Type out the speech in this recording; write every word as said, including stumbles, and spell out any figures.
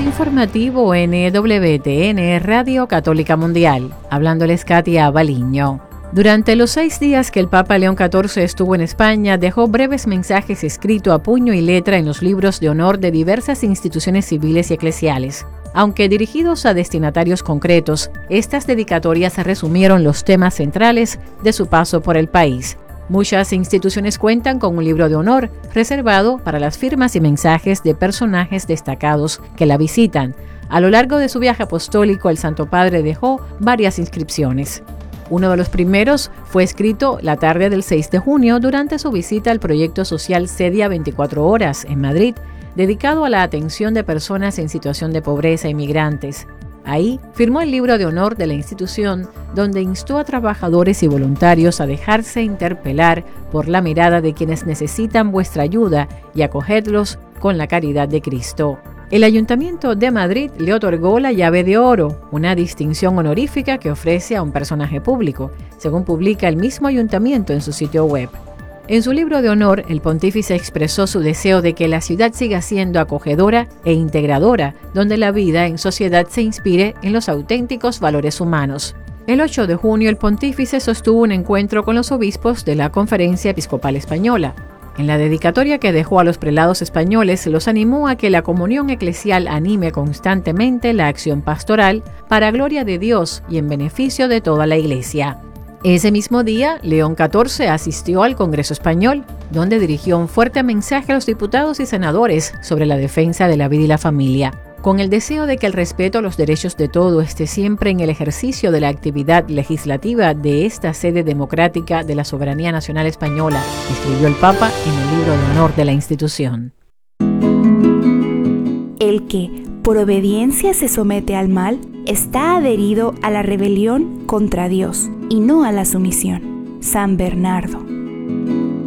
informativo N W T N Radio Católica Mundial. Hablándoles Katia Baliño. Durante los seis días que el Papa León catorce estuvo en España, dejó breves mensajes escritos a puño y letra en los libros de honor de diversas instituciones civiles y eclesiales. Aunque dirigidos a destinatarios concretos, estas dedicatorias resumieron los temas centrales de su paso por el país. Muchas instituciones cuentan con un libro de honor reservado para las firmas y mensajes de personajes destacados que la visitan. A lo largo de su viaje apostólico, el Santo Padre dejó varias inscripciones. Uno de los primeros fue escrito la tarde del seis de junio durante su visita al proyecto social Cedia veinticuatro horas en Madrid, dedicado a la atención de personas en situación de pobreza y migrantes. Ahí firmó el libro de honor de la institución, donde instó a trabajadores y voluntarios a dejarse interpelar por la mirada de quienes necesitan vuestra ayuda y acogedlos con la caridad de Cristo. El Ayuntamiento de Madrid le otorgó la llave de oro, una distinción honorífica que ofrece a un personaje público, según publica el mismo ayuntamiento en su sitio web. En su libro de honor, el pontífice expresó su deseo de que la ciudad siga siendo acogedora e integradora, donde la vida en sociedad se inspire en los auténticos valores humanos. El ocho de junio, el pontífice sostuvo un encuentro con los obispos de la Conferencia Episcopal Española. En la dedicatoria que dejó a los prelados españoles, los animó a que la comunión eclesial anime constantemente la acción pastoral para gloria de Dios y en beneficio de toda la Iglesia. Ese mismo día, León catorce asistió al Congreso Español, donde dirigió un fuerte mensaje a los diputados y senadores sobre la defensa de la vida y la familia, con el deseo de que el respeto a los derechos de todos esté siempre en el ejercicio de la actividad legislativa de esta sede democrática de la soberanía nacional española, escribió el Papa en el libro de honor de la institución. El que, por obediencia, se somete al mal, está adherido a la rebelión contra Dios y no a la sumisión. San Bernardo.